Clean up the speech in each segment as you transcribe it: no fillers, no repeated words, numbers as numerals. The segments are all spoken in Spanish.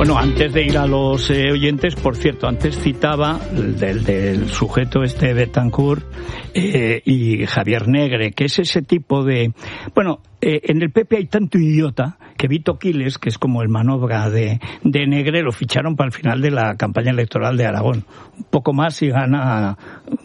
Bueno, antes de ir a los oyentes, por cierto, antes citaba del sujeto este Betancourt y Javier Negre, que es ese tipo de... Bueno, en el PP hay tanto idiota que Vito Quiles, que es como el manobra de Negre, lo ficharon para el final de la campaña electoral de Aragón. Un poco más y gana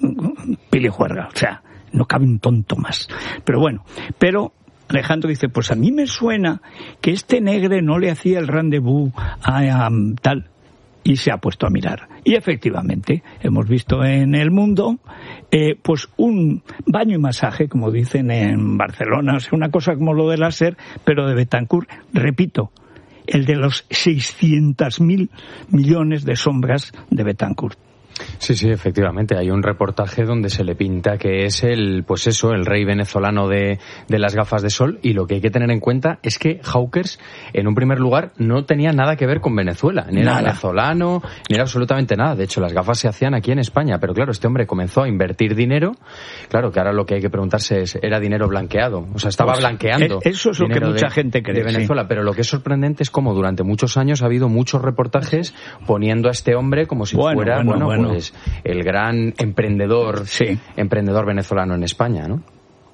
Pili Juerga. O sea, no cabe un tonto más. Pero bueno, Alejandro dice, pues a mí me suena que este Negre no le hacía el rendezvous a tal, y se ha puesto a mirar. Y efectivamente, hemos visto en El Mundo, pues un baño y masaje, como dicen en Barcelona, o sea, una cosa como lo de la SER, pero de Betancourt, repito, el de los 600.000 millones de sombras de Betancourt. Sí, efectivamente. Hay un reportaje donde se le pinta que es el rey venezolano de las gafas de sol, y lo que hay que tener en cuenta es que Hawkers, en un primer lugar, no tenía nada que ver con Venezuela. Ni era venezolano, ni era absolutamente nada. De hecho, las gafas se hacían aquí en España. Pero claro, este hombre comenzó a invertir dinero. Claro, que ahora lo que hay que preguntarse es, ¿era dinero blanqueado? O sea, estaba blanqueando. Eso es lo que mucha gente cree. De Venezuela. Sí. Pero lo que es sorprendente es cómo durante muchos años ha habido muchos reportajes poniendo a este hombre como si fuera pues el gran emprendedor venezolano en España, ¿no?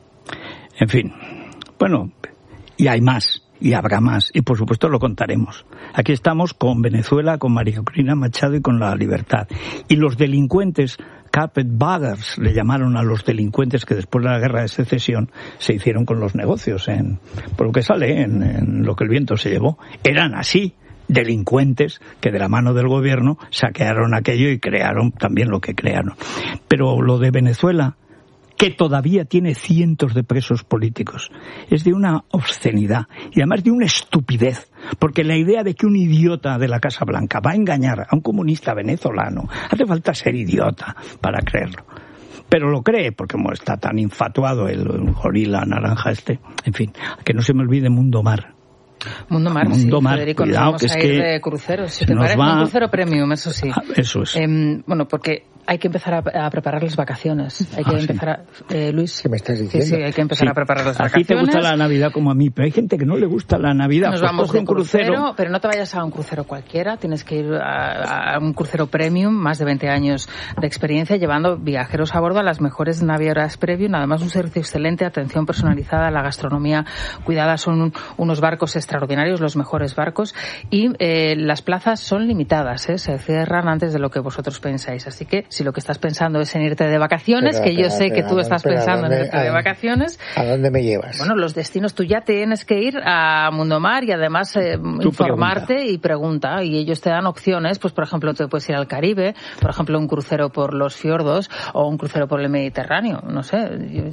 En fin, bueno, y hay más, y habrá más, y por supuesto lo contaremos. Aquí estamos con Venezuela, con María Corina Machado y con La Libertad. Y los delincuentes, carpetbaggers, le llamaron a los delincuentes que después de la guerra de secesión se hicieron con los negocios, por lo que sale en lo que el viento se llevó. Eran así. Delincuentes que de la mano del gobierno saquearon aquello y crearon también lo que crearon. Pero lo de Venezuela, que todavía tiene cientos de presos políticos, es de una obscenidad y además de una estupidez, porque la idea de que un idiota de la Casa Blanca va a engañar a un comunista venezolano, hace falta ser idiota para creerlo. Pero lo cree, porque como está tan infatuado el gorila naranja este. En fin, que no se me olvide Mundo Mar. Mundo Mar, Federico, cuidado, nos vamos a ir de cruceros. Si te parece, un crucero premium, eso sí. Eso es. Bueno, porque hay que empezar a preparar las vacaciones. Hay que empezar Luis. ¿Qué me estás diciendo? Sí, hay que empezar a preparar las vacaciones. A ti te gusta la Navidad como a mí, pero hay gente que no le gusta la Navidad. Nos vamos de un crucero, pero no te vayas a un crucero cualquiera. Tienes que ir a un crucero premium, más de 20 años de experiencia, llevando viajeros a bordo a las mejores navieras premium. Además, un servicio excelente, atención personalizada, la gastronomía cuidada. Son unos barcos extraordinarios, los mejores barcos. Y las plazas son limitadas, se cierran antes de lo que vosotros pensáis. Así que, si lo que estás pensando es en irte de vacaciones, yo sé que tú estás pensando en irte de vacaciones. ¿A dónde me llevas? Bueno, los destinos, tú ya tienes que ir a Mundo Mar y además informarte y pregunta. Y ellos te dan opciones, pues por ejemplo, te puedes ir al Caribe, por ejemplo, un crucero por los fiordos o un crucero por el Mediterráneo, no sé,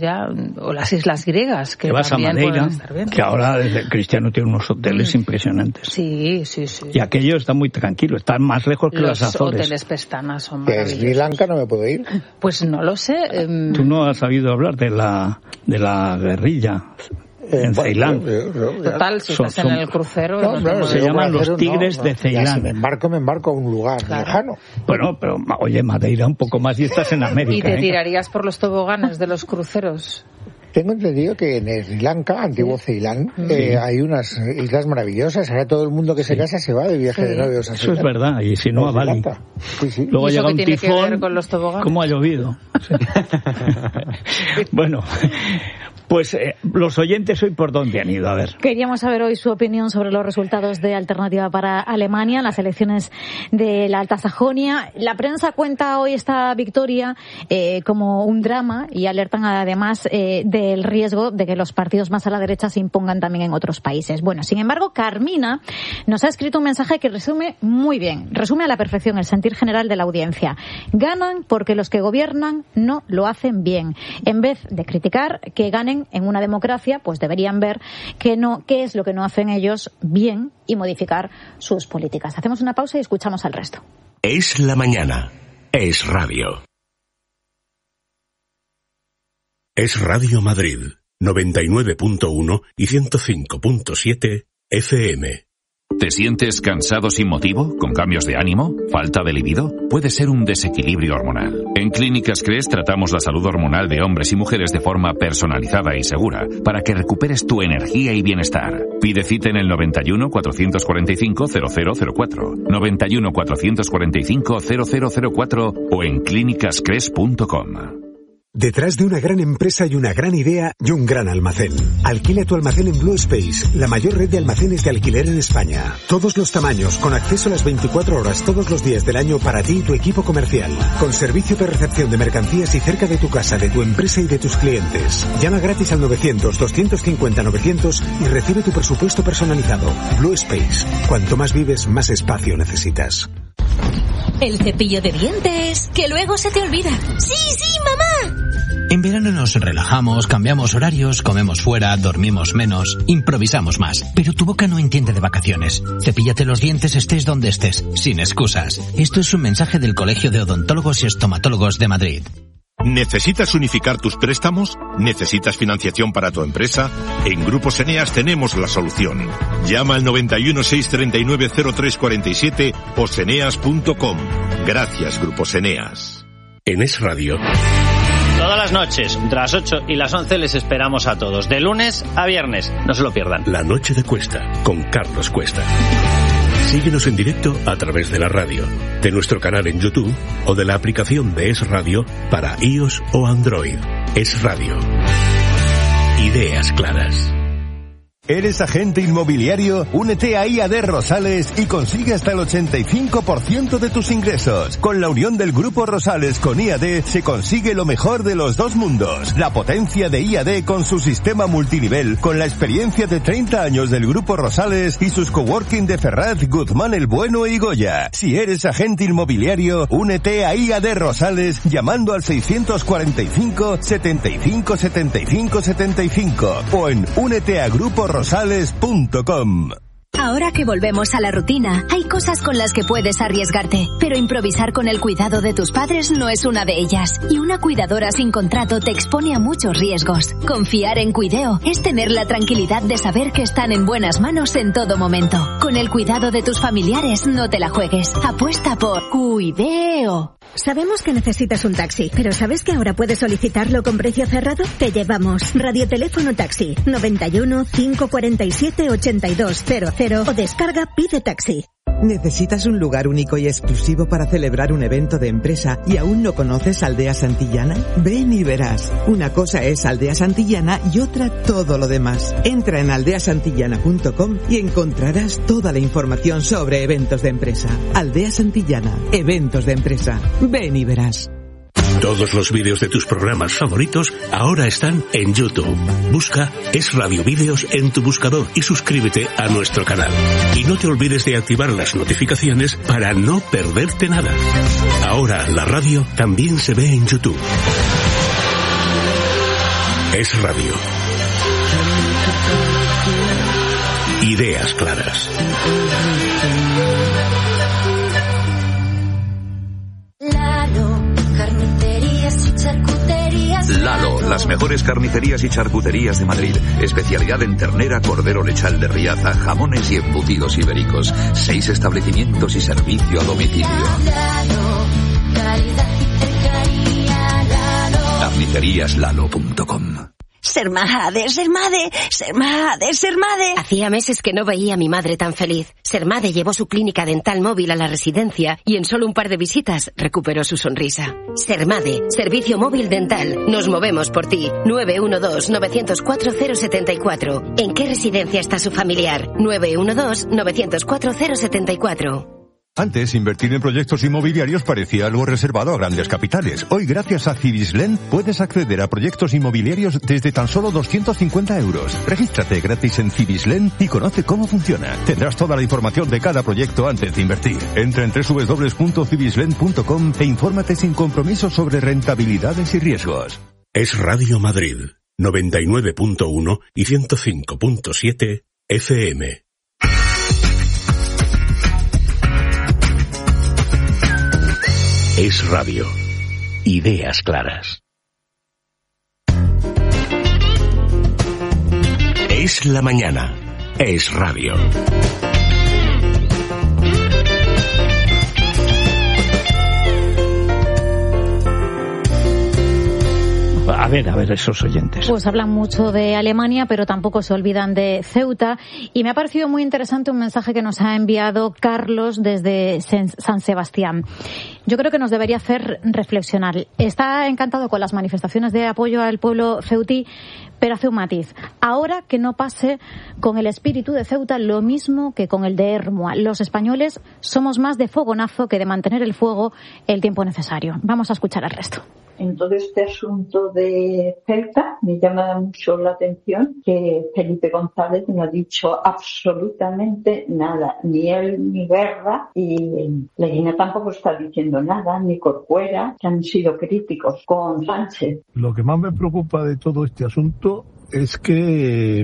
o las islas griegas, que vas también a Madeira, pueden estar bien. Que ahora Cristiano tiene unos hoteles impresionantes. Sí. Y aquello está muy tranquilo, está más lejos que las Azores. Los hoteles Pestana son ¿Que maravillosos. Sri Lanka no me puedo ir? Pues no lo sé. Tú no has sabido hablar de la guerrilla en Ceilán. Total, si estás en el crucero... se llaman los tigres de Ceilán. Si me embarco a un lugar lejano. Bueno, pero oye, Madeira un poco más y estás en América. ¿Y te tirarías por los toboganes de los cruceros? Tengo entendido que en Sri Lanka, antiguo Ceilán, hay unas islas maravillosas. Ahora todo el mundo que se casa se va de viaje de novios a Ceilán. Eso es verdad, y si no a Bali. Sí. Luego llega un tifón, que ver con los toboganes? ¿Cómo ha llovido? Sí. Bueno, pues los oyentes hoy por dónde han ido, a ver. Queríamos saber hoy su opinión sobre los resultados de Alternativa para Alemania en las elecciones de la Alta Sajonia. La prensa cuenta hoy esta victoria como un drama y alertan además del riesgo de que los partidos más a la derecha se impongan también en otros países. Bueno, sin embargo, Carmina nos ha escrito un mensaje que resume muy bien, resume a la perfección el sentir general de la audiencia. Ganan porque los que gobiernan no lo hacen bien. En vez de criticar que ganen en una democracia, pues deberían ver qué es lo que no hacen ellos bien y modificar sus políticas. Hacemos una pausa y escuchamos al resto. Es la mañana. Es radio. Es Radio Madrid, 99.1 y 105.7 FM. ¿Te sientes cansado sin motivo? ¿Con cambios de ánimo? ¿Falta de libido? Puede ser un desequilibrio hormonal. En Clínicas Cres tratamos la salud hormonal de hombres y mujeres de forma personalizada y segura para que recuperes tu energía y bienestar. Pide cita en el 91 445 0004, 91 445 0004 o en clínicascres.com. Detrás de una gran empresa hay una gran idea y un gran almacén. Alquila tu almacén en Blue Space, la mayor red de almacenes de alquiler en España. Todos los tamaños, con acceso a las 24 horas todos los días del año para ti y tu equipo comercial. Con servicio de recepción de mercancías y cerca de tu casa, de tu empresa y de tus clientes. Llama gratis al 900-250-900 y recibe tu presupuesto personalizado. Blue Space. Cuanto más vives, más espacio necesitas. El cepillo de dientes, que luego se te olvida. ¡Sí, sí, mamá! En verano nos relajamos, cambiamos horarios, comemos fuera, dormimos menos, improvisamos más. Pero tu boca no entiende de vacaciones. Cepíllate los dientes estés donde estés, sin excusas. Esto es un mensaje del Colegio de Odontólogos y Estomatólogos de Madrid. ¿Necesitas unificar tus préstamos? ¿Necesitas financiación para tu empresa? En Grupos Eneas tenemos la solución. Llama al 91 639 0347 o seneas.com. Gracias, Grupos Eneas. En Es Radio. Todas las noches, entre las 8 y las 11 les esperamos a todos, de lunes a viernes. No se lo pierdan. La Noche de Cuesta, con Carlos Cuesta. Síguenos en directo a través de la radio, de nuestro canal en YouTube o de la aplicación de Es Radio para iOS o Android. Es Radio. Ideas claras. ¿Eres agente inmobiliario? Únete a IAD Rosales y consigue hasta el 85% de tus ingresos. Con la unión del Grupo Rosales con IAD se consigue lo mejor de los dos mundos. La potencia de IAD con su sistema multinivel, con la experiencia de 30 años del Grupo Rosales y sus coworking de Ferraz, Guzmán el Bueno y Goya. Si eres agente inmobiliario, únete a IAD Rosales llamando al 645 75 75 75 o en úneteagruporosales.com. Ahora que volvemos a la rutina, hay cosas con las que puedes arriesgarte, pero improvisar con el cuidado de tus padres no es una de ellas. Y una cuidadora sin contrato te expone a muchos riesgos. Confiar en Cuideo es tener la tranquilidad de saber que están en buenas manos en todo momento. Con el cuidado de tus familiares no te la juegues. Apuesta por Cuideo. Sabemos que necesitas un taxi, pero ¿sabes que ahora puedes solicitarlo con precio cerrado? Te llevamos. Radioteléfono Taxi 91 547 8200 o descarga Pide Taxi. ¿Necesitas un lugar único y exclusivo para celebrar un evento de empresa y aún no conoces Aldea Santillana? Ven y verás. Una cosa es Aldea Santillana y otra todo lo demás. Entra en aldeasantillana.com y encontrarás toda la información sobre eventos de empresa. Aldea Santillana, eventos de empresa. Ven y verás. Todos los vídeos de tus programas favoritos ahora están en YouTube. Busca Es Radio Vídeos en tu buscador y suscríbete a nuestro canal. Y no te olvides de activar las notificaciones para no perderte nada. Ahora la radio también se ve en YouTube. Es Radio. Ideas claras. Lalo, las mejores carnicerías y charcuterías de Madrid. Especialidad en ternera, cordero lechal de Riaza, jamones y embutidos ibéricos. 6 establecimientos y servicio a domicilio. Carniceríaslalo.com. Sermade. Hacía meses que no veía a mi madre tan feliz. Sermade llevó su clínica dental móvil a la residencia y en solo un par de visitas recuperó su sonrisa. Sermade, servicio móvil dental. Nos movemos por ti. 912-904-074. ¿En qué residencia está su familiar? 912-904-074. Antes, invertir en proyectos inmobiliarios parecía algo reservado a grandes capitales. Hoy, gracias a Cibislen, puedes acceder a proyectos inmobiliarios desde tan solo 250 euros. Regístrate gratis en Cibislen y conoce cómo funciona. Tendrás toda la información de cada proyecto antes de invertir. Entra en www.cibislen.com e infórmate sin compromiso sobre rentabilidades y riesgos. Es Radio Madrid, 99.1 y 105.7 FM. Es Radio. Ideas claras. Es la mañana. Es Radio. ver esos oyentes. Pues hablan mucho de Alemania, pero tampoco se olvidan de Ceuta. Y me ha parecido muy interesante un mensaje que nos ha enviado Carlos desde San Sebastián. Yo creo que nos debería hacer reflexionar. Está encantado con las manifestaciones de apoyo al pueblo ceutí, pero hace un matiz. Ahora que no pase con el espíritu de Ceuta lo mismo que con el de Ermua. Los españoles somos más de fogonazo que de mantener el fuego el tiempo necesario. Vamos a escuchar el resto. En todo este asunto de Ceuta me llama mucho la atención que Felipe González no ha dicho absolutamente nada, ni él ni Guerra, y Leguina tampoco está diciendo nada, ni Corcuera, que han sido críticos con Sánchez. Lo que más me preocupa de todo este asunto es que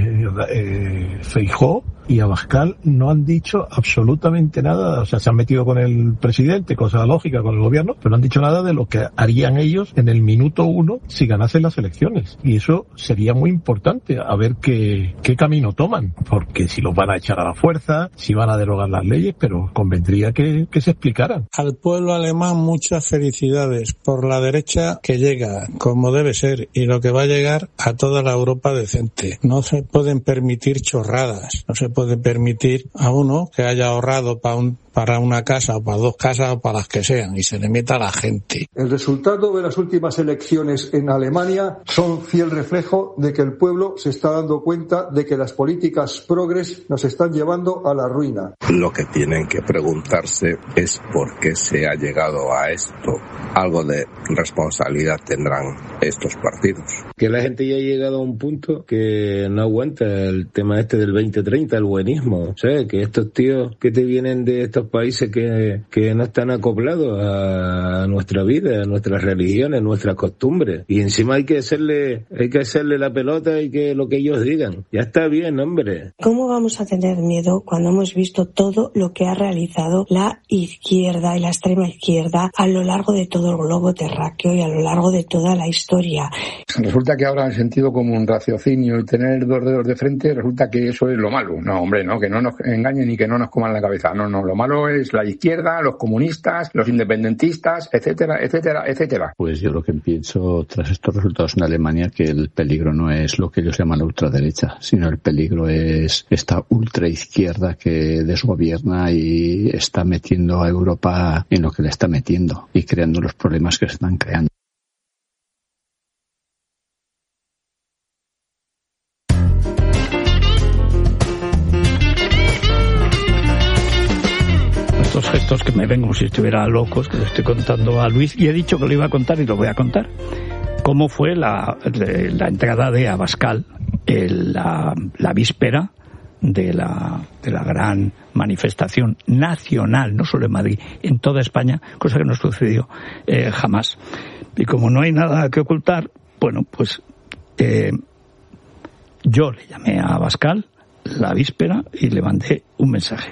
Feijóo y Abascal no han dicho absolutamente nada, o sea, se han metido con el presidente, cosa lógica, con el gobierno, pero no han dicho nada de lo que harían ellos en el minuto 1 si ganasen las elecciones. Y eso sería muy importante, a ver qué camino toman, porque si los van a echar a la fuerza, si van a derogar las leyes, pero convendría que se explicaran. Al pueblo alemán muchas felicidades por la derecha que llega, como debe ser, y lo que va a llegar a toda la Europa decente. No se pueden permitir chorradas, no se puede permitir a uno que haya ahorrado para una casa o para dos casas o para las que sean y se le meta a la gente. El resultado de las últimas elecciones en Alemania son fiel reflejo de que el pueblo se está dando cuenta de que las políticas progres nos están llevando a la ruina. Lo que tienen que preguntarse es por qué se ha llegado a esto. Algo de responsabilidad tendrán estos partidos. Que la gente ya ha llegado a un punto que no aguanta el tema este del 2030, el buenismo. ¿Sabes? Que estos tíos que te vienen de estos países que no están acoplados a nuestra vida, a nuestras religiones, nuestras costumbres. Y encima hay que hacerle la pelota y que lo que ellos digan. Ya está bien, hombre. ¿Cómo vamos a tener miedo cuando hemos visto todo lo que ha realizado la izquierda y la extrema izquierda a lo largo de todo el globo terráqueo y a lo largo de toda la historia? Resulta que ahora el sentido común, raciocinio y tener dos dedos de frente, resulta que eso es lo malo. No, hombre, no, que no nos engañen y que no nos coman la cabeza. No, lo malo es la izquierda, los comunistas, los independentistas, etcétera, etcétera, etcétera. Pues yo lo que pienso tras estos resultados en Alemania, que el peligro no es lo que ellos llaman la ultraderecha, sino el peligro es esta ultraizquierda que desgobierna y está metiendo a Europa en lo que le está metiendo y creando los problemas que se están creando. Gestos que me ven como si estuviera locos, que le estoy contando a Luis, y he dicho que lo iba a contar y lo voy a contar. ¿Cómo fue la entrada de Abascal la víspera de la gran manifestación nacional, no solo en Madrid, en toda España, cosa que no sucedió jamás? Y como no hay nada que ocultar, bueno, pues yo le llamé a Abascal la víspera y le mandé un mensaje.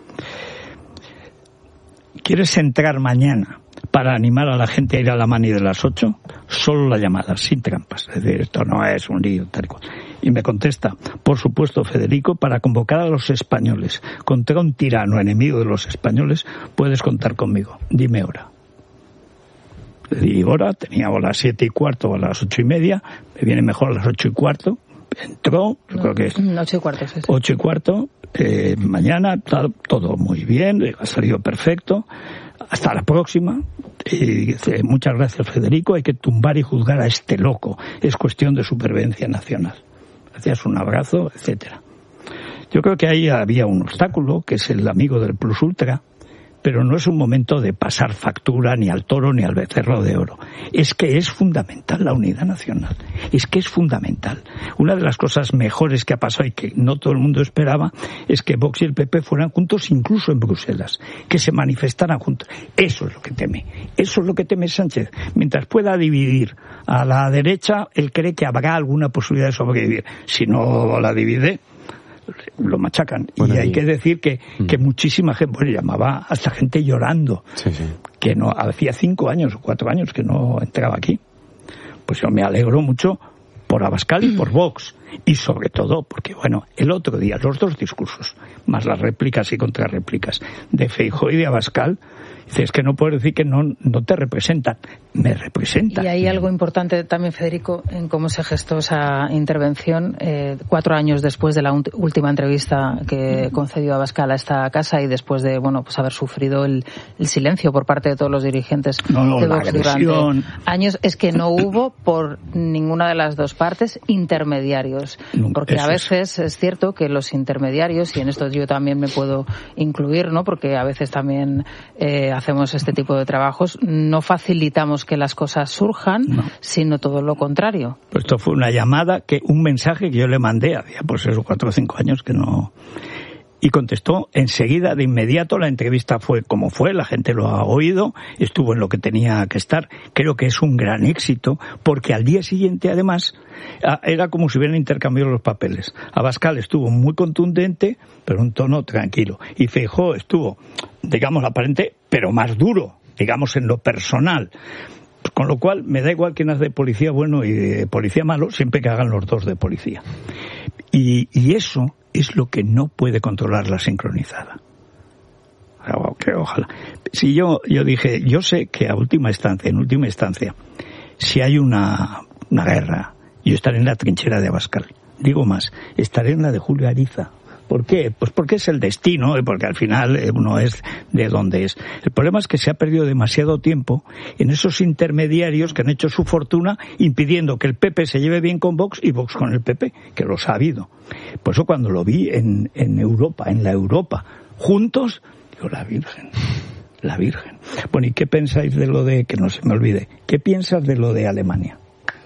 ¿Quieres entrar mañana para animar a la gente a ir a la mani de las 8? Solo la llamada, sin trampas. Es decir, esto no es un lío, tal y cual. Y me contesta, por supuesto, Federico, para convocar a los españoles contra un tirano enemigo de los españoles, puedes contar conmigo. Dime hora. Le di hora, tenía a las 7:15 o a las 8:30, me viene mejor a las 8:15. Entró, yo creo que es 8:15. Sí. 8:15. Mañana todo muy bien, ha salido perfecto, hasta la próxima. Y dice, muchas gracias, Federico, hay que tumbar y juzgar a este loco, es cuestión de supervivencia nacional. Gracias, un abrazo, etcétera. Yo creo que ahí había un obstáculo, que es el amigo del Plus Ultra, pero no es un momento de pasar factura ni al toro ni al becerro de oro. Es que es fundamental la unidad nacional. Es que es fundamental. Una de las cosas mejores que ha pasado y que no todo el mundo esperaba es que Vox y el PP fueran juntos incluso en Bruselas, que se manifestaran juntos. Eso es lo que teme. Eso es lo que teme Sánchez. Mientras pueda dividir a la derecha, él cree que habrá alguna posibilidad de sobrevivir. Si no la divide, lo machacan. Bueno, y hay que decir que muchísima gente, bueno, llamaba hasta gente llorando, que no, hacía 5 años o 4 años que no entraba aquí. Pues yo me alegro mucho por Abascal y por Vox, y sobre todo porque, bueno, el otro día los dos discursos, más las réplicas y contrarréplicas de Feijóo y de Abascal, Dice, es que no puedo decir que no te representan. Me representan. Y hay algo importante también, Federico, en cómo se gestó esa intervención 4 años después de la última entrevista que concedió Abascal a esta casa y después de, pues haber sufrido el silencio por parte de todos los dirigentes de Vox durante años. Es que no hubo por ninguna de las dos partes intermediarios. Porque a veces es cierto que los intermediarios, y en esto yo también me puedo incluir, ¿no? Porque a veces también hacemos este tipo de trabajos, no facilitamos que las cosas surjan, sino todo lo contrario. Pues esto fue una llamada, un mensaje que yo le mandé, había pues esos 4 o 5 años que no... Y contestó enseguida, de inmediato. La entrevista fue como fue, la gente lo ha oído, estuvo en lo que tenía que estar. Creo que es un gran éxito, porque al día siguiente, además, era como si hubieran intercambiado los papeles. Abascal estuvo muy contundente, pero un tono tranquilo. Y Feijóo estuvo, digamos, aparente, pero más duro, digamos, en lo personal. Con lo cual, me da igual quién hace de policía bueno y de policía malo, siempre que hagan los dos de policía. Y eso es lo que no puede controlar la sincronizada. Ojalá. Si yo dije, yo sé que en última instancia, si hay una guerra, yo estaré en la trinchera de Abascal. Digo más, estaré en la de Julio Ariza. ¿Por qué? Pues porque es el destino, porque al final uno es de donde es. El problema es que se ha perdido demasiado tiempo en esos intermediarios que han hecho su fortuna impidiendo que el PP se lleve bien con Vox y Vox con el PP, que los ha habido. Por eso cuando lo vi en Europa, en la Europa, juntos, digo, la Virgen. Bueno, ¿y qué pensáis de lo de, que no se me olvide, qué piensas de lo de Alemania?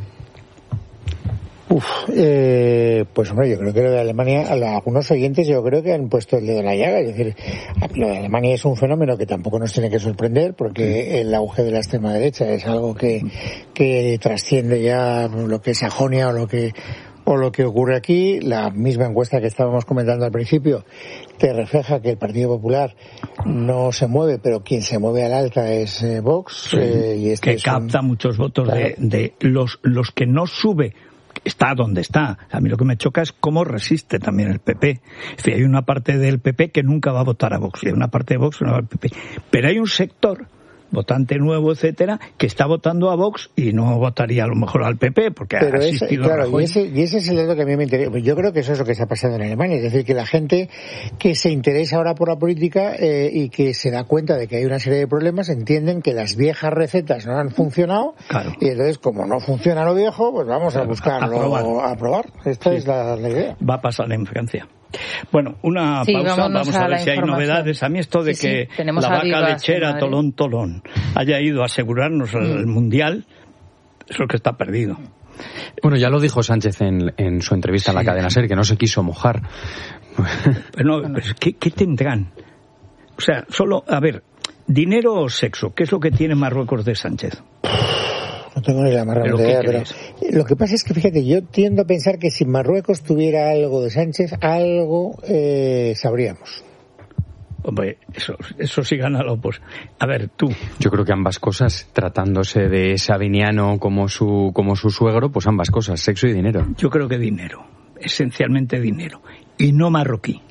Pues hombre, yo creo que lo de Alemania, algunos oyentes yo creo que han puesto el dedo en la llaga. Es decir, lo de Alemania es un fenómeno que tampoco nos tiene que sorprender, porque el auge de la extrema derecha es algo que trasciende ya lo que es Sajonia o lo que ocurre aquí. La misma encuesta que estábamos comentando al principio te refleja que el Partido Popular no se mueve, pero quien se mueve al alta es Vox. Y que capta muchos votos, claro, de los que no sube. Está donde está. A mí lo que me choca es cómo resiste también el PP. Es decir, hay una parte del PP que nunca va a votar a Vox, y hay una parte de Vox que no va al PP. Pero hay un sector, votante nuevo, etcétera, que está votando a Vox y no votaría a lo mejor al PP, porque ha asistido a Rajoy. Y ese es el dato que a mí me interesa. Yo creo que eso es lo que está pasando en Alemania. Es decir, que la gente que se interesa ahora por la política y que se da cuenta de que hay una serie de problemas, entienden que las viejas recetas no han funcionado, claro, y entonces, como no funciona lo viejo, pues vamos a buscarlo, a probar. Esta es la idea. Va a pasar en Francia. Bueno, una pausa, vamos a ver si hay novedades. A mí esto de que la vaca lechera Tolón haya ido a asegurarnos el Mundial, eso es lo que está perdido. Bueno, ya lo dijo Sánchez en su entrevista en la cadena SER, que no se quiso mojar. Pero ¿qué tendrán? O sea, solo, a ver, dinero o sexo, ¿qué es lo que tiene Marruecos de Sánchez? No tengo ni la más remota idea, pero lo que pasa es que, fíjate, yo tiendo a pensar que si Marruecos tuviera algo de Sánchez, algo sabríamos. Hombre, eso sí gana lo pues. A ver, tú. Yo creo que ambas cosas, tratándose de sabiniano como su suegro, pues ambas cosas, sexo y dinero. Yo creo que dinero, esencialmente dinero, y no marroquí.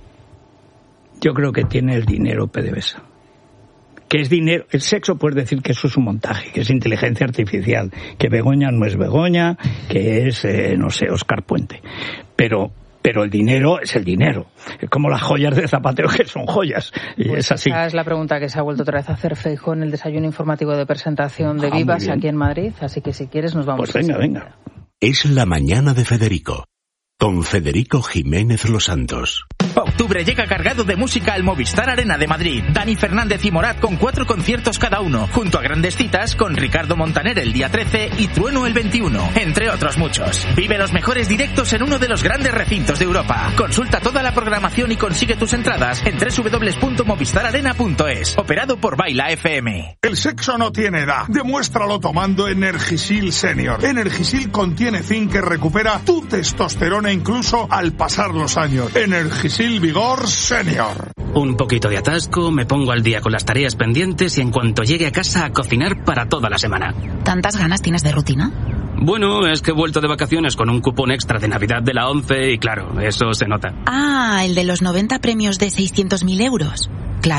Yo creo que tiene el dinero PDVSA. Que es dinero, el sexo puedes decir que eso es un montaje, que es inteligencia artificial, que Begoña no es Begoña, que es, no sé, Óscar Puente. Pero el dinero es el dinero. Es como las joyas de Zapatero, que son joyas. Y pues es así. Esa es la pregunta que se ha vuelto otra vez a hacer Feijóo en el desayuno informativo de presentación de Vivas aquí en Madrid. Así que si quieres nos vamos. Pues venga. Es la mañana de Federico, con Federico Jiménez Los Santos. Octubre llega cargado de música al Movistar Arena de Madrid. Dani Fernández y Morat con 4 conciertos cada uno, junto a grandes citas con Ricardo Montaner el día 13 y Trueno el 21, entre otros muchos. Vive los mejores directos en uno de los grandes recintos de Europa. Consulta toda la programación y consigue tus entradas en www.movistararena.es. Operado por Baila FM. El sexo no tiene edad. Demuéstralo tomando Energisil Senior. Energisil contiene zinc que recupera tu testosterona incluso al pasar los años. Energisil Vigor Senior. Un poquito de atasco, me pongo al día con las tareas pendientes y en cuanto llegue a casa a cocinar para toda la semana. ¿Tantas ganas tienes de rutina? Bueno, es que he vuelto de vacaciones con un cupón extra de Navidad de la 11 y claro, eso se nota. Ah, el de los 90 premios de 600.000 euros. Claro.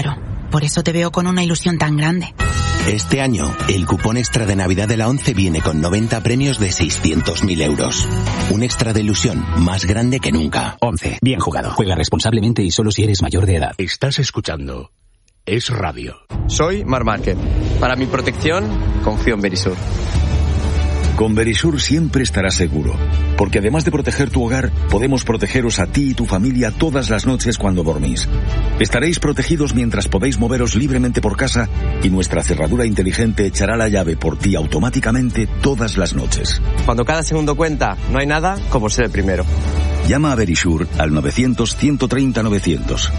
Por eso te veo con una ilusión tan grande. Este año, el cupón extra de Navidad de la ONCE viene con 90 premios de 600.000 euros. Un extra de ilusión más grande que nunca. ONCE. Bien jugado. Juega responsablemente y solo si eres mayor de edad. Estás escuchando Es Radio. Soy Marc Márquez. Para mi protección, confío en Verisur. Con Verisur siempre estarás seguro, porque además de proteger tu hogar, podemos protegeros a ti y tu familia todas las noches cuando dormís. Estaréis protegidos mientras podéis moveros libremente por casa y nuestra cerradura inteligente echará la llave por ti automáticamente todas las noches. Cuando cada segundo cuenta, no hay nada como ser el primero. Llama a Verisur al 900-130-900.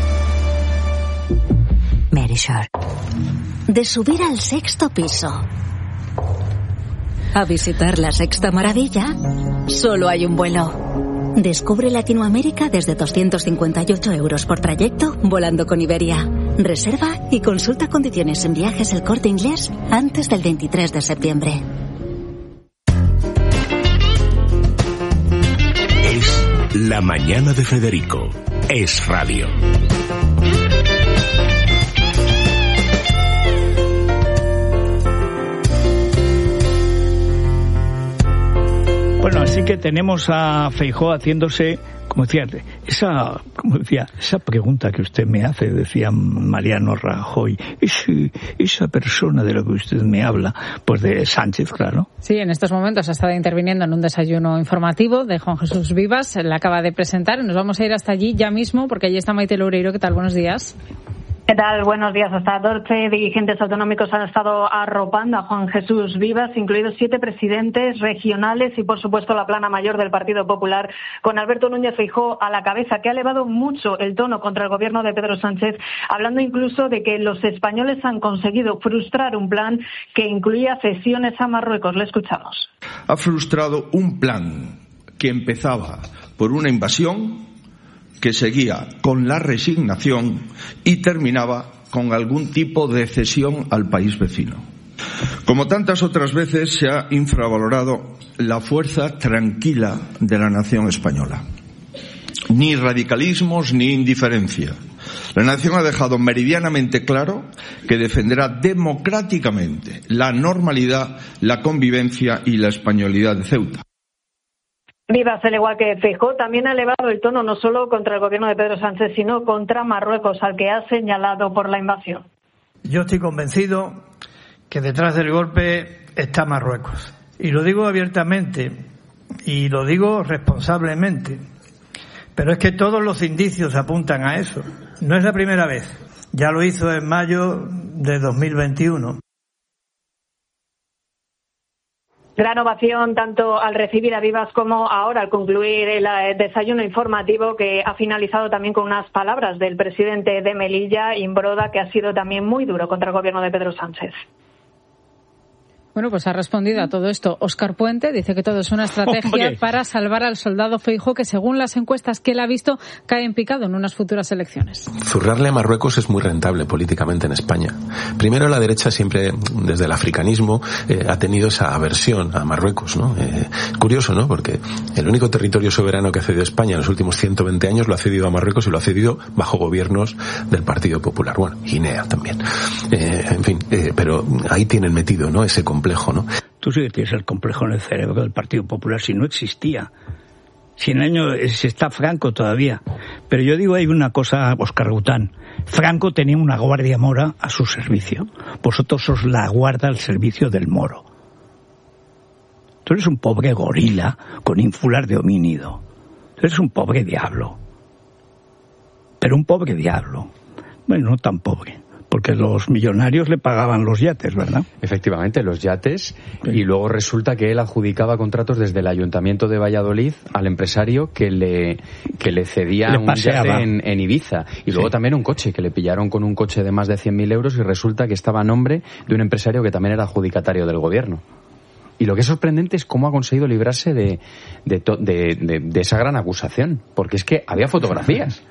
Verisur. De subir al 6º piso a visitar la Sexta Maravilla, solo hay un vuelo. Descubre Latinoamérica desde 258 euros por trayecto, volando con Iberia. Reserva y consulta condiciones en Viajes El Corte Inglés antes del 23 de septiembre. Es La Mañana de Federico. Es Radio. Bueno, así que tenemos a Feijóo haciéndose, como decía, esa pregunta que usted me hace, decía Mariano Rajoy, esa persona de la que usted me habla, pues de Sánchez, claro. Sí, en estos momentos ha estado interviniendo en un desayuno informativo de Juan Jesús Vivas, la acaba de presentar, y nos vamos a ir hasta allí ya mismo, porque allí está Maite Loureiro. ¿Qué tal? Buenos días. ¿Qué tal? Buenos días. Hasta 12 dirigentes autonómicos han estado arropando a Juan Jesús Vivas, incluidos 7 presidentes regionales y, por supuesto, la plana mayor del Partido Popular, con Alberto Núñez Feijóo a la cabeza, que ha elevado mucho el tono contra el gobierno de Pedro Sánchez, hablando incluso de que los españoles han conseguido frustrar un plan que incluía cesiones a Marruecos. Le escuchamos. Ha frustrado un plan que empezaba por una invasión, que seguía con la resignación y terminaba con algún tipo de cesión al país vecino. Como tantas otras veces, se ha infravalorado la fuerza tranquila de la nación española. Ni radicalismos ni indiferencia. La nación ha dejado meridianamente claro que defenderá democráticamente la normalidad, la convivencia y la españolidad de Ceuta. Vivas, al igual que Feijóo, también ha elevado el tono no solo contra el gobierno de Pedro Sánchez, sino contra Marruecos, al que ha señalado por la invasión. Yo estoy convencido que detrás del golpe está Marruecos. Y lo digo abiertamente y lo digo responsablemente. Pero es que todos los indicios apuntan a eso. No es la primera vez. Ya lo hizo en mayo de 2021. Gran ovación tanto al recibir a Vivas como ahora al concluir el desayuno informativo, que ha finalizado también con unas palabras del presidente de Melilla, Imbroda, que ha sido también muy duro contra el gobierno de Pedro Sánchez. Bueno, pues ha respondido a todo esto Óscar Puente. Dice que todo es una estrategia para salvar al soldado Feijóo, que según las encuestas que él ha visto cae en picado en unas futuras elecciones. Zurrarle a Marruecos es muy rentable políticamente en España. Primero, la derecha siempre, desde el africanismo, ha tenido esa aversión a Marruecos, ¿no? Curioso, ¿no? Porque el único territorio soberano que ha cedido España en los últimos 120 años lo ha cedido a Marruecos, y lo ha cedido bajo gobiernos del Partido Popular. Bueno, Guinea también. En fin, pero ahí tienen metido, ¿no? Ese complejo, ¿no? Tú sí que tienes el complejo en el cerebro del Partido Popular, si no existía. Si en el año se está Franco todavía. Pero yo digo, hay una cosa, Óscar Gután. Franco tenía una guardia mora a su servicio. Vosotros sos la guarda al servicio del moro. Tú eres un pobre gorila con ínfulas de homínido. Tú eres un pobre diablo. Pero un pobre diablo. Bueno, no tan pobre. Porque los millonarios le pagaban los yates, ¿verdad? Efectivamente, los yates. Sí. Y luego resulta que él adjudicaba contratos desde el Ayuntamiento de Valladolid al empresario que le cedía un yate en Ibiza. Y luego también un coche, que le pillaron con un coche de más de 100.000 euros, y resulta que estaba a nombre de un empresario que también era adjudicatario del gobierno. Y lo que es sorprendente es cómo ha conseguido librarse de esa gran acusación. Porque es que había fotografías.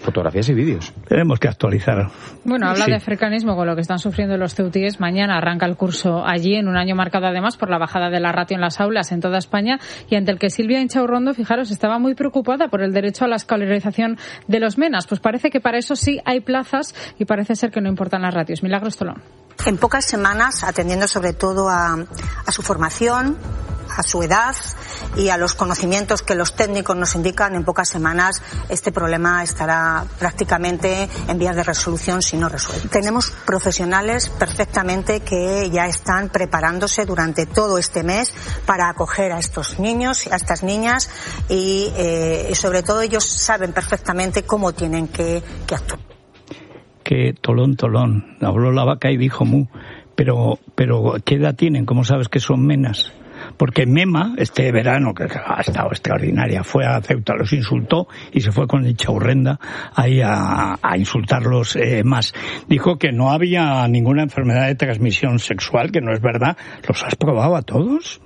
Fotografías y vídeos. Tenemos que actualizar. Bueno, habla de africanismo con lo que están sufriendo los ceutíes. Mañana arranca el curso allí, en un año marcado además por la bajada de la ratio en las aulas en toda España, y ante el que Silvia Inchaurrondo, fijaros, estaba muy preocupada por el derecho a la escolarización de los menas. Pues parece que para eso sí hay plazas y parece ser que no importan las ratios. Milagros Tolón. En pocas semanas, atendiendo sobre todo a su formación, a su edad y a los conocimientos que los técnicos nos indican, en pocas semanas este problema estará prácticamente en vías de resolución, si no resuelto. Tenemos profesionales perfectamente que ya están preparándose durante todo este mes para acoger a estos niños y a estas niñas y sobre todo ellos saben perfectamente cómo tienen que actuar. Que Tolón, habló la vaca y dijo mu, pero ¿qué edad tienen? ¿Cómo sabes que son menas? Porque Mema, este verano, que ha estado extraordinaria, fue a Ceuta, los insultó y se fue con Inchaurrenda ahí a insultarlos más. Dijo que no había ninguna enfermedad de transmisión sexual, que no es verdad. ¿Los has probado a todos?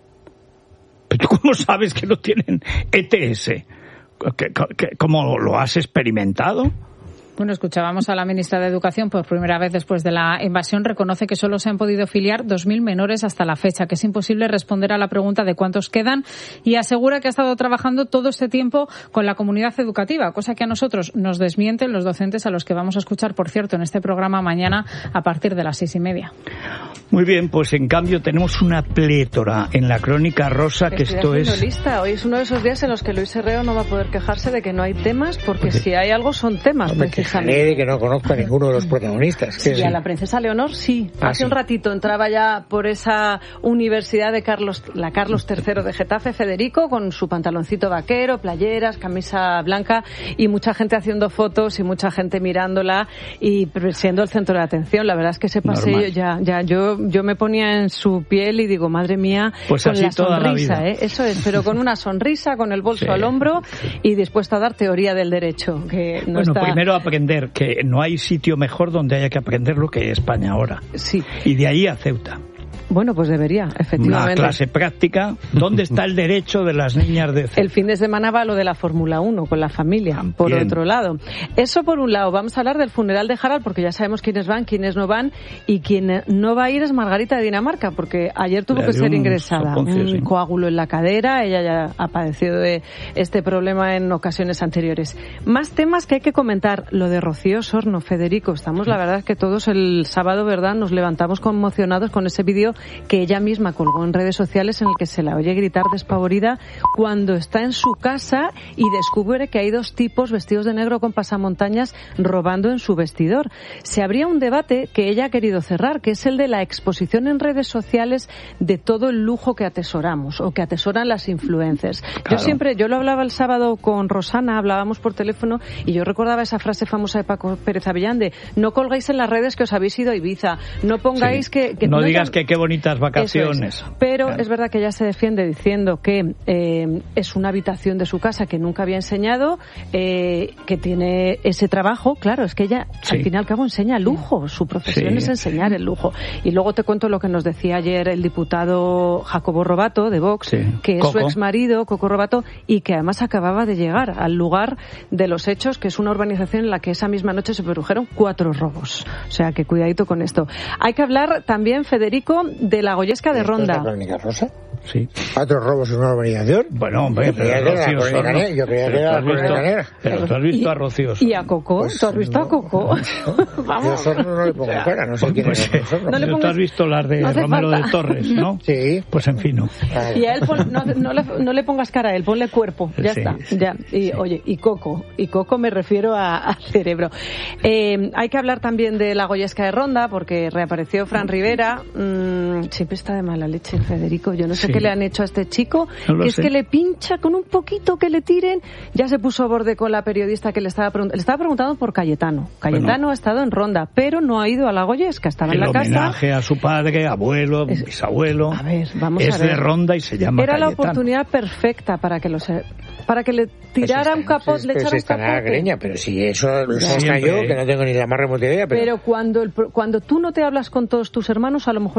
¿Pero tú cómo sabes que no tienen ETS? ¿Cómo lo has experimentado? Bueno, escuchábamos a la ministra de Educación por primera vez después de la invasión. Reconoce que solo se han podido filiar 2.000 menores hasta la fecha, que es imposible responder a la pregunta de cuántos quedan, y asegura que ha estado trabajando todo este tiempo con la comunidad educativa, cosa que a nosotros nos desmienten los docentes, a los que vamos a escuchar, por cierto, en este programa mañana a partir de las 6:30. Muy bien, pues en cambio tenemos una plétora en la Crónica Rosa, que esto es... Lista. Hoy es uno de esos días en los que Luis Herrero no va a poder quejarse de que no hay temas, porque si hay algo son temas. De que no conozco a ninguno de los protagonistas. Sí, a la princesa Leonor sí. Hace un ratito entraba ya por esa universidad de la Carlos III de Getafe, Federico, con su pantaloncito vaquero, playeras, camisa blanca, y mucha gente haciendo fotos y mucha gente mirándola y siendo el centro de atención. La verdad es que ese paseo yo me ponía en su piel y digo, madre mía, pues con así la toda sonrisa, la vida. Eso es, pero con una sonrisa, con el bolso al hombro y dispuesto a dar teoría del derecho. Que no bueno, primero aprender que no hay sitio mejor donde haya que aprender lo que España ahora. Sí. Y de ahí a Ceuta. Bueno, pues debería, efectivamente. Una clase práctica. ¿Dónde está el derecho de las niñas de Ceuta? El fin de semana va lo de la Fórmula 1 con la familia, por otro lado. Eso por un lado. Vamos a hablar del funeral de Harald, porque ya sabemos quiénes van, quiénes no van, y quien no va a ir es Margarita de Dinamarca, porque ayer tuvo que ser ingresada. Un coágulo en la cadera, ella ya ha padecido de este problema en ocasiones anteriores. Más temas que hay que comentar. Lo de Rocío Sorno, Federico. Estamos, la verdad, que todos el sábado, ¿verdad?, nos levantamos conmocionados con ese vídeo que ella misma colgó en redes sociales, en el que se la oye gritar despavorida cuando está en su casa y descubre que hay dos tipos vestidos de negro con pasamontañas robando en su vestidor. Se abría un debate que ella ha querido cerrar, que es el de la exposición en redes sociales de todo el lujo que atesoramos o que atesoran las influencers. Claro. Yo lo hablaba el sábado con Rosana, hablábamos por teléfono, y yo recordaba esa frase famosa de Paco Pérez Avellán de: no colgáis en las redes que os habéis ido a Ibiza, no pongáis que no digas que qué bonitas vacaciones. Pero es verdad que ella se defiende diciendo que es una habitación de su casa que nunca había enseñado, que tiene ese trabajo. Claro, es que ella al fin y al cabo enseña lujo, su profesión es enseñar el lujo. Y luego te cuento lo que nos decía ayer el diputado Jacobo Robato de Vox, que es su exmarido, Coco Robato, y que además acababa de llegar al lugar de los hechos, que es una urbanización en la que esa misma noche se produjeron 4 robos. O sea, que cuidadito con esto. Hay que hablar también, Federico, de la Goyesca de Ronda. ¿Es la Crónica Rosa? Sí. 4 robos en una urbanización. Bueno, hombre, yo creía que era la Crónica Negra. Pero tú has visto a Rocío Sorno. ¿Y a Coco? Pues ¿Tú has visto a Coco? Vamos. Yo Sorno no le pongo cara, no sé quién es Sorno. Tú has visto las de Romero de Torres, ¿no? Sí. Pues en fin, no. Y a él no le pongas cara a él, ponle cuerpo. Ya está. Ya. Y oye, y Coco me refiero al cerebro. Hay que hablar también de la Goyesca de Ronda, porque reapareció Fran Rivera. Siempre está de mala leche, Federico. Yo no sé qué le han hecho a este chico, que es que le pincha con un poquito que le tiren. Ya se puso a borde con la periodista que le estaba preguntando por Cayetano. Cayetano ha estado en Ronda, pero no ha ido a la Goyesca, estaba en la casa. El homenaje a su padre, abuelo, bisabuelo. A ver, vamos a ver. Es de Ronda y se llama Era Cayetano. La oportunidad perfecta para que le tirara un capote, le echara un capote. Greña, pero si eso lo sabía yo, que no tengo ni la más remota idea. Pero cuando tú no te hablas con todos tus hermanos, a lo mejor el problema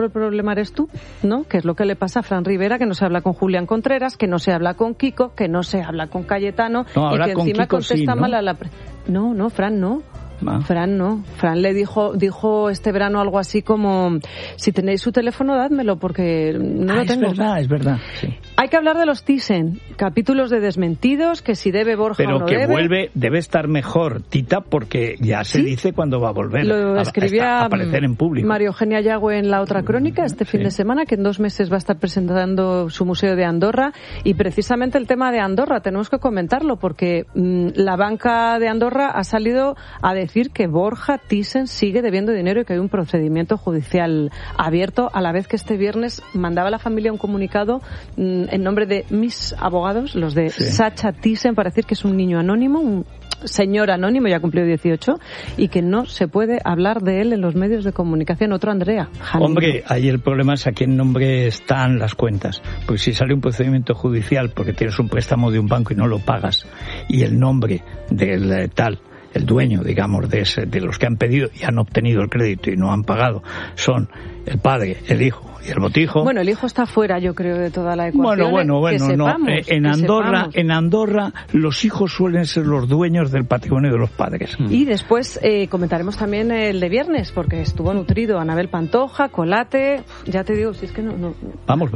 enferma eres tú, ¿no? Que es lo que le pasa a Fran Rivera, que no se habla con Julián Contreras, que no se habla con Kiko, que no se habla con Cayetano, y que encima Kiko contesta mal a la... No, Fran no. Fran no. Fran le dijo este verano algo así como: si tenéis su teléfono, dádmelo, porque no lo tengo. Es verdad. Sí. Hay que hablar de los Thyssen, capítulos de desmentidos, que si debe Borja pero o no que debe. Vuelve, debe estar mejor, Tita, porque ya se dice cuándo va a volver. Lo escribía a aparecer en público. María Eugenia Yagüe en La Otra Crónica este fin de semana, que en 2 meses va a estar presentando su museo de Andorra, y precisamente el tema de Andorra tenemos que comentarlo, porque la banca de Andorra ha salido a decir que Borja Thyssen sigue debiendo dinero y que hay un procedimiento judicial abierto, a la vez que este viernes mandaba a la familia un comunicado en nombre de mis abogados, los de Sacha Thyssen, para decir que es un niño anónimo, un señor anónimo, ya cumplió 18, y que no se puede hablar de él en los medios de comunicación. Otro Andrea. Hombre, ahí el problema es a qué nombre están las cuentas. Porque si sale un procedimiento judicial porque tienes un préstamo de un banco y no lo pagas, y el nombre del tal, el dueño, digamos, de los que han pedido y han obtenido el crédito y no han pagado, son el padre, el hijo y el botijo. Bueno, el hijo está fuera, yo creo, de toda la ecuación. Bueno, no. En Andorra los hijos suelen ser los dueños del patrimonio de los padres. Y después comentaremos también el de viernes, porque estuvo nutrido Anabel Pantoja, Colate. Ya te digo, si es que no. Vamos.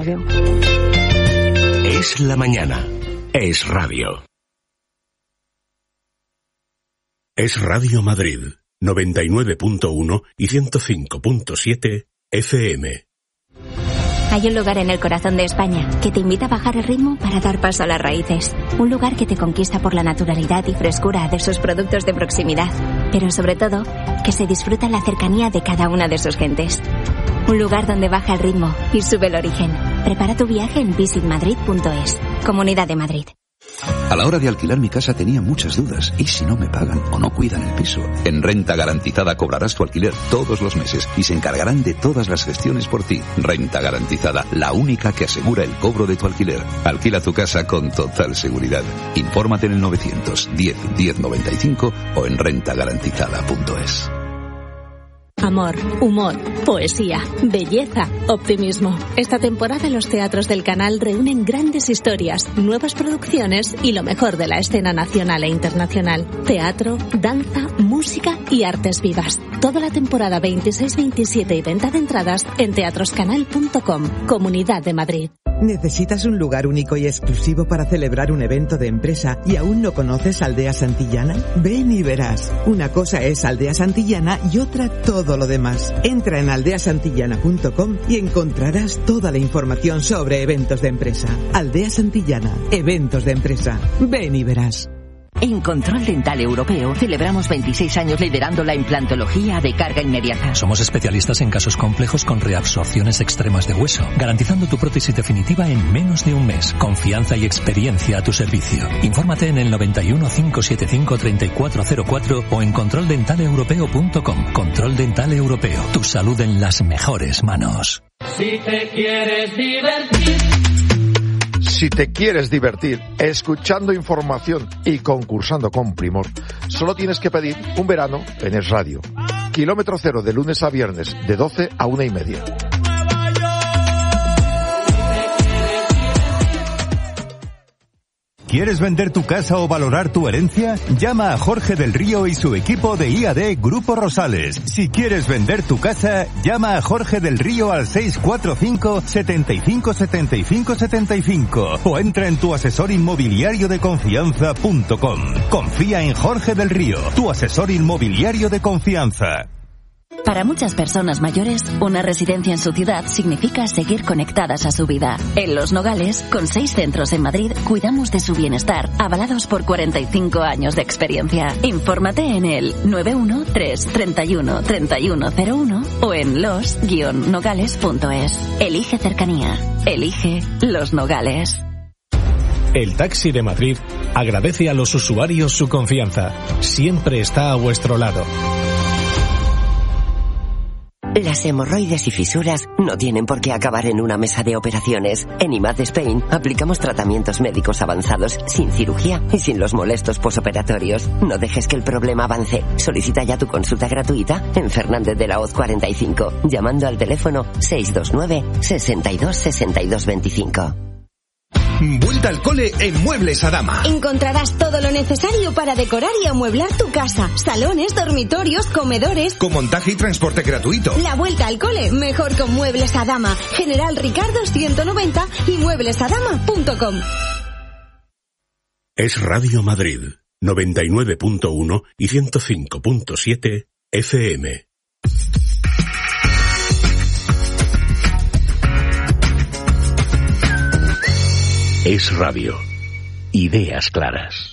Es la mañana. Es radio. Es Radio Madrid, 99.1 y 105.7 FM. Hay un lugar en el corazón de España que te invita a bajar el ritmo para dar paso a las raíces. Un lugar que te conquista por la naturalidad y frescura de sus productos de proximidad, pero sobre todo, que se disfruta la cercanía de cada una de sus gentes. Un lugar donde baja el ritmo y sube el origen. Prepara tu viaje en visitmadrid.es. Comunidad de Madrid. A la hora de alquilar mi casa tenía muchas dudas. ¿Y si no me pagan o no cuidan el piso? En Renta Garantizada cobrarás tu alquiler todos los meses y se encargarán de todas las gestiones por ti. Renta Garantizada, la única que asegura el cobro de tu alquiler. Alquila tu casa con total seguridad. Infórmate en el 910 1095 o en rentagarantizada.es. Amor, humor, poesía, belleza, optimismo. Esta temporada los teatros del canal reúnen grandes historias, nuevas producciones y lo mejor de la escena nacional e internacional. Teatro, danza, música y artes vivas. Toda la temporada 26, 27 y venta de entradas en teatroscanal.com, Comunidad de Madrid. ¿Necesitas un lugar único y exclusivo para celebrar un evento de empresa y aún no conoces Aldea Santillana? Ven y verás. Una cosa es Aldea Santillana y otra todo lo demás. Entra en aldeasantillana.com y encontrarás toda la información sobre eventos de empresa. Aldea Santillana, eventos de empresa. Ven y verás. En Control Dental Europeo celebramos 26 años liderando la implantología de carga inmediata. Somos especialistas en casos complejos con reabsorciones extremas de hueso, garantizando tu prótesis definitiva en menos de un mes. Confianza y experiencia a tu servicio. Infórmate en el 91 575 3404 o en controldentaleuropeo.com. Control Dental Europeo. Tu salud en las mejores manos. Si te quieres divertir. Si te quieres divertir escuchando información y concursando con primor, solo tienes que pedir un verano en Es Radio. Kilómetro cero de lunes a viernes, de 12 a 1:30. ¿Quieres vender tu casa o valorar tu herencia? Llama a Jorge del Río y su equipo de IAD Grupo Rosales. Si quieres vender tu casa, llama a Jorge del Río al 645 75 75 75 o entra en tuasesorinmobiliariodeconfianza.com. Confía en Jorge del Río, tu asesor inmobiliario de confianza. Para muchas personas mayores, una residencia en su ciudad significa seguir conectadas a su vida. En Los Nogales, con 6 centros en Madrid, cuidamos de su bienestar, avalados por 45 años de experiencia. Infórmate en el 913 31 3101 o en los-nogales.es. Elige cercanía. Elige Los Nogales. El Taxi de Madrid agradece a los usuarios su confianza. Siempre está a vuestro lado. Las hemorroides y fisuras no tienen por qué acabar en una mesa de operaciones. En IMAD Spain aplicamos tratamientos médicos avanzados sin cirugía y sin los molestos posoperatorios. No dejes que el problema avance. Solicita ya tu consulta gratuita en Fernández de la Hoz 45, llamando al teléfono 629 62 62 25. Vuelta al cole en Muebles Adama. Encontrarás todo lo necesario para decorar y amueblar tu casa. Salones, dormitorios, comedores. Con montaje y transporte gratuito. La vuelta al cole, mejor con Muebles Adama. General Ricardo 190 y mueblesadama.com. Es Radio Madrid, 99.1 y 105.7 FM. Es Radio. Ideas claras.